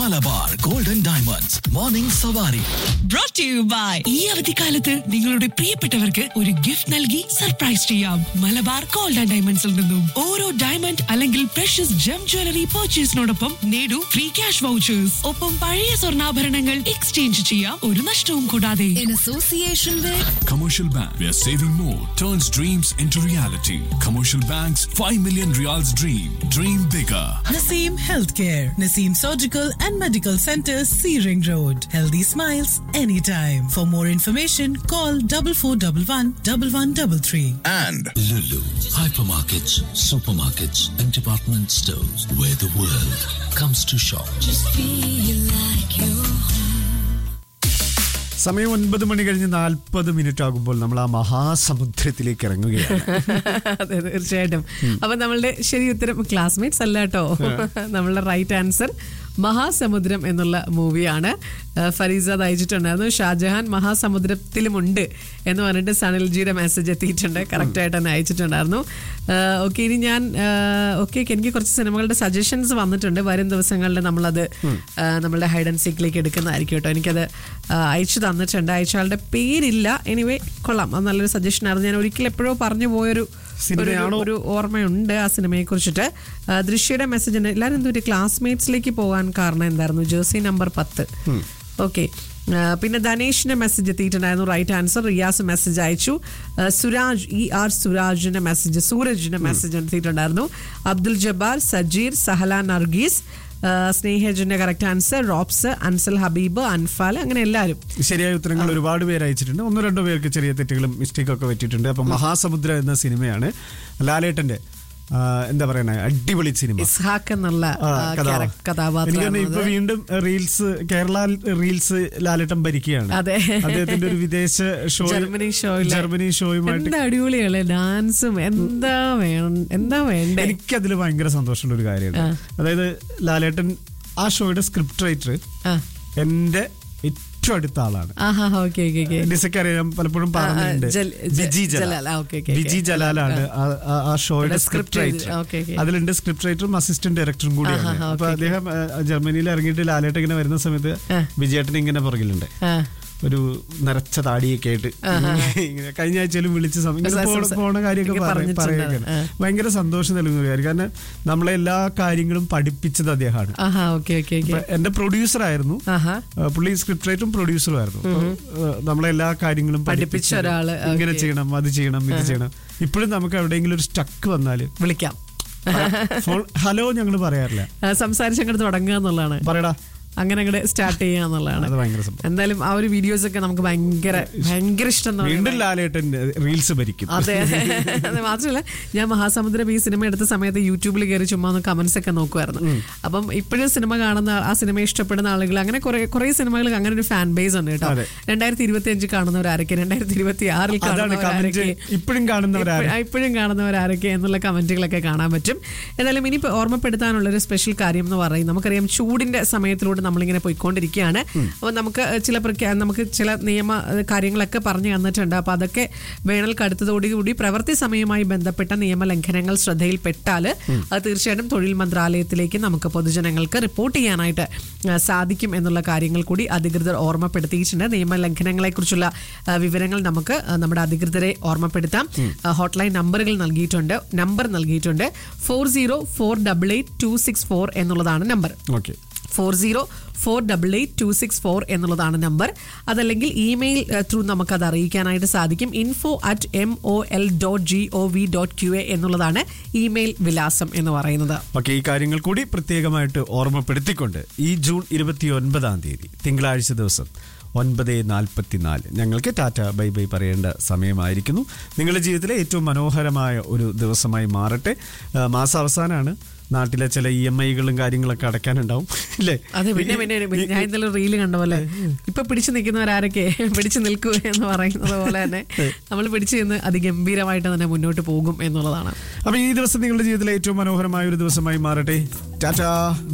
Malabar golden diamonds morning സവാരി. Brought to you by ഈ അവധിക്കാലത്ത് നിങ്ങളുടെ പ്രിയപ്പെട്ടവർക്ക് ഒരു ഗിഫ്റ്റ് നൽകി സർപ്രൈസ് ചെയ്യാം. മലബാർ ഗോൾഡ് ആൻഡ് ഡയമണ്ട്സിൽ നിന്നും ഓരോ ഡയമണ്ട് അല്ലെങ്കിൽ പ്രഷ്യസ് ജം ജ്വല്ലറി പർച്ചേസിനോടൊപ്പം നേടൂ ഫ്രീ ക്യാഷ് വൗച്ചേഴ്സ്. ഒപ്പം പഴയ സ്വർണ്ണാഭരണങ്ങൾ എക്സ്ചേഞ്ച് ചെയ്യാം, ഒരു നഷ്ടവും കൂടാതെ. In association with Commercial Bank, where saving more turns dreams into reality. Commercial Bank's 5 million Riyals dream. Dream bigger. Naseem Healthcare, Naseem Surgical and Medical Center, C Ring Road. Healthy smiles anytime. For more information, call 4411 1133. And Lulu, hypermarkets, supermarkets, and department stores where the world comes to shop. feel like you're സമയം 9 മണി കഴിഞ്ഞ് 40 ആകുമ്പോൾ നമ്മൾ ആ മഹാസമുദ്രത്തിലേക്ക് ഇറങ്ങുകയാണ്. അതെ, തീർച്ചയായിട്ടും. അപ്പൊ നമ്മളുടെ ശരി ഉത്തരം ക്ലാസ്മേറ്റ്സ് അല്ല കേട്ടോ. നമ്മളുടെ റൈറ്റ് ആൻസർ മഹാസമുദ്രം എന്നുള്ള മൂവിയാണ്. ഫരീസാദ് അയച്ചിട്ടുണ്ടായിരുന്നു. ഷാജഹാൻ മഹാസമുദ്രത്തിലുമുണ്ട് എന്ന് പറഞ്ഞിട്ട് സനൽജിയുടെ മെസ്സേജ് എത്തിയിട്ടുണ്ട്. കറക്റ്റായിട്ട് തന്നെ അയച്ചിട്ടുണ്ടായിരുന്നു. ഓക്കെ, ഇനി ഞാൻ എനിക്ക് കുറച്ച് സിനിമകളുടെ സജഷൻസ് വന്നിട്ടുണ്ട്. വരും ദിവസങ്ങളിൽ നമ്മളത് നമ്മളുടെ ഹൈഡ് ആൻഡ് സീക്കിലേക്ക് എടുക്കുന്നതായിരിക്കും കേട്ടോ. എനിക്കത് അയച്ചു തന്നിട്ടുണ്ട്. അയച്ചയാളുടെ പേരില്ല. എനിവേ, കൊള്ളാം, അത് നല്ലൊരു സജഷൻ ആയിരുന്നു. ഞാൻ ഒരിക്കലും എപ്പോഴോ പറഞ്ഞു പോയൊരു ഒരു ഓർമ്മയുണ്ട് ആ സിനിമയെ കുറിച്ചിട്ട്. ദൃശ്യയുടെ മെസ്സേജ് ഉണ്ട്. എല്ലാവരും എന്തൊരു ക്ലാസ്മേറ്റ്സിലേക്ക് പോകാൻ കാരണം എന്തായിരുന്നു? Jersey number 10. ഓക്കെ, പിന്നെ ധനേഷിന്റെ മെസ്സേജ് എത്തിയിട്ടുണ്ടായിരുന്നു. Right answer. റിയാസ് മെസ്സേജ് അയച്ചു. സുരാജ് സുരാജിന്റെ മെസ്സേജ്, സൂരജിന്റെ മെസ്സേജ് എത്തിയിട്ടുണ്ടായിരുന്നു. Abdul Jabbar, Sajeer, Sahala Nargis, സ്നേഹജന്റെ correct answer. Robes, Ansal Habib, Anfal, അങ്ങനെ എല്ലാവരും ശരിയായ ഉത്തരങ്ങൾ ഒരുപാട് പേര് അയച്ചിട്ടുണ്ട്. 1-2 പേർക്ക് ചെറിയ തെറ്റുകളും മിസ്റ്റേക്കൊക്കെ പറ്റിയിട്ടുണ്ട്. അപ്പൊ മഹാസമുദ്ര എന്ന സിനിമയാണ് ലാലേട്ടന്റെ എന്താ പറയുക, അടിപൊളി സിനിമ. ഇസ്ഹാഖ് എന്നുള്ള കഥാപാത്രം. ഇപ്പൊ വീണ്ടും കേരള റീൽസ് ലാലേട്ടൻ ഭരിക്കുകയാണ്. അദ്ദേഹത്തിന്റെ ഒരു വിദേശ ഷോ, ജർമ്മനി ഷോയുമായിട്ട്. എന്താ അടിപൊളിയാണ് ഡാൻസും, എന്താ വേണ്ട. എനിക്കതിൽ ഭയങ്കര സന്തോഷമുള്ള ഒരു കാര്യമാണ്. അതായത് ലാലേട്ടൻ ആ ഷോയുടെ സ്ക്രിപ്റ്റ് റൈറ്റർ എന്റെ ഏറ്റവും അടുത്ത ആളാണ്. ഡിസക്ക് അറിയാം, പലപ്പോഴും പറഞ്ഞിട്ടുണ്ട്. വിജി ജലാലാണ് ആ ഷോയുടെ സ്ക്രിപ്റ്റ് റൈറ്റർ. അതിലുണ്ട് സ്ക്രിപ്റ്റ് റൈറ്ററും അസിസ്റ്റന്റ് ഡയറക്ടറും കൂടിയാണ്. അപ്പൊ അദ്ദേഹം ജർമ്മനിയിൽ ഇറങ്ങിയിട്ട് ലാലേട്ടൻ ഇങ്ങനെ വരുന്ന സമയത്ത് വിജയേട്ടൻ ഇങ്ങനെ പുറകിലുണ്ട്, ഒരു നരച്ച താടിയൊക്കെ ആയിട്ട്. കഴിഞ്ഞ ആഴ്ചയിലും വിളിച്ച് പോണ കാര്യമൊക്കെ പറയുകയാണ്. ഭയങ്കര സന്തോഷം നൽകുന്ന കാര്യം. കാരണം നമ്മളെ എല്ലാ കാര്യങ്ങളും പഠിപ്പിച്ചത് അദ്ദേഹമാണ്. എന്റെ പ്രൊഡ്യൂസർ ആയിരുന്നു പുള്ളി. സ്ക്രിപ്റ്റ് റൈറ്ററും പ്രൊഡ്യൂസറും ആയിരുന്നു. നമ്മളെ എല്ലാ കാര്യങ്ങളും പഠിപ്പിച്ച ഒരാള്. ഇങ്ങനെ ചെയ്യണം, അത് ചെയ്യണം, ഇത് ചെയ്യണം. ഇപ്പോഴും നമുക്ക് എവിടെയെങ്കിലും ഒരു സ്റ്റക്ക് വന്നാല് വിളിക്കാം. ഹലോ ഞങ്ങൾ പറയാറില്ല, സംസാരിച്ചങ്ങോട്ട് തുടങ്ങുക എന്നുള്ളതാണ്. പറയടാ, അങ്ങനെ അങ്ങോട്ട് സ്റ്റാർട്ട് ചെയ്യാന്നുള്ളതാണ്. എന്തായാലും ആ ഒരു വീഡിയോസ് ഒക്കെ നമുക്ക് ഭയങ്കര ഇഷ്ടം. റീൽസ് ഭരിക്കും. അതെ, അത് മാത്രമല്ല, ഞാൻ മഹാസമുദ്രം ഈ സിനിമ എടുത്ത സമയത്ത് യൂട്യൂബിൽ കയറി ചുമ്മാ ഒന്ന് കമന്റ്സ് ഒക്കെ നോക്കുമായിരുന്നു. അപ്പം ഇപ്പോഴും സിനിമ കാണുന്ന, ആ സിനിമ ഇഷ്ടപ്പെടുന്ന ആളുകൾ, അങ്ങനെ കുറെ സിനിമകൾക്ക് അങ്ങനെ ഒരു ഫാൻ ബേസ് ഉണ്ട് കേട്ടോ. 2025 കാണുന്നവരാരൊക്കെ, 2026 കാണുന്നവരാരൊക്കെ, ഇപ്പോഴും കാണുന്നവരാരൊക്കെ എന്നുള്ള കമന്റുകളൊക്കെ കാണാൻ പറ്റും. എന്നാലും ഇനി ഓർമ്മപ്പെടുത്താനുള്ളൊരു സ്പെഷ്യൽ കാര്യം എന്ന് പറയും, നമുക്കറിയാം ചൂടിന്റെ സമയത്തിലൂടെ നമ്മളിങ്ങനെ പോയിക്കൊണ്ടിരിക്കുകയാണ്. അപ്പോൾ നമുക്ക് ചില നിയമ കാര്യങ്ങളൊക്കെ പറഞ്ഞു തന്നിട്ടുണ്ട്. അപ്പോൾ അതൊക്കെ വേനൽ കടുത്തതോടുകൂടി പ്രവൃത്തി സമയവുമായി ബന്ധപ്പെട്ട നിയമലംഘനങ്ങൾ ശ്രദ്ധയിൽപ്പെട്ടാൽ അത് തീർച്ചയായിട്ടും തൊഴിൽ മന്ത്രാലയത്തിലേക്ക് നമുക്ക് പൊതുജനങ്ങൾക്ക് റിപ്പോർട്ട് ചെയ്യാനായിട്ട് സാധിക്കും എന്നുള്ള കാര്യങ്ങൾ കൂടി അധികൃതർ ഓർമ്മപ്പെടുത്തിയിട്ടുണ്ട്. നിയമലംഘനങ്ങളെക്കുറിച്ചുള്ള വിവരങ്ങൾ നമുക്ക് നമ്മുടെ അധികൃതരെ ഓർമ്മപ്പെടുത്താം. ഹോട്ട്ലൈൻ നമ്പർ നൽകിയിട്ടുണ്ട്. 40488264 എന്നുള്ളതാണ് നമ്പർ. 40488264 എന്നുള്ളതാണ് നമ്പർ. അതല്ലെങ്കിൽ ഇമെയിൽ ത്രൂ നമുക്കത് അറിയിക്കാനായിട്ട് സാധിക്കും. info@mol.gov.qa എന്നുള്ളതാണ് ഇമെയിൽ വിലാസം എന്ന് പറയുന്നത്. ഈ കാര്യങ്ങൾ കൂടി പ്രത്യേകമായിട്ട് ഓർമ്മപ്പെടുത്തിക്കൊണ്ട് ഈ ജൂൺ 29 തിങ്കളാഴ്ച ദിവസം 9:44 ഞങ്ങൾക്ക് ടാറ്റ ബൈ ബൈ പറയേണ്ട സമയമായിരിക്കുന്നു. നിങ്ങളുടെ ജീവിതത്തിലെ ഏറ്റവും മനോഹരമായ ഒരു ദിവസമായി മാറട്ടെ. മാസാവസാനമാണ്. നാട്ടിലെ ചില EMI-കളും കാര്യങ്ങളൊക്കെ അടയ്ക്കാനുണ്ടാവും, ഇല്ലേ? അതെ, പിന്നെ ഞാൻ ഇന്നലെ റീല് കണ്ട പോലെ ഇപ്പൊ പിടിച്ചു നിൽക്കുന്നവരാരൊക്കെ പിടിച്ചു നിൽക്കുക എന്ന് പറയുന്നത് പോലെ തന്നെ നമ്മൾ പിടിച്ചു നിന്ന് അതിഗംഭീരമായിട്ട് തന്നെ മുന്നോട്ട് പോകും എന്നുള്ളതാണ്. അപ്പൊ ഈ ദിവസം നിങ്ങളുടെ ജീവിതത്തിലെ ഏറ്റവും മനോഹരമായ ഒരു ദിവസമായി മാറട്ടെ. ടാറ്റാ.